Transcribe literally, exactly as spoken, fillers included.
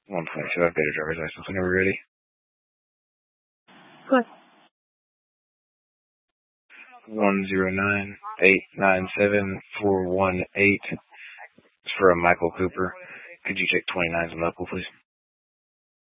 one twenty-two, I've got your driver's license whenever we're ready. Good. one zero nine eight nine seven four one eight. It's for a Michael Cooper. Could you check twenty-nines and local, please?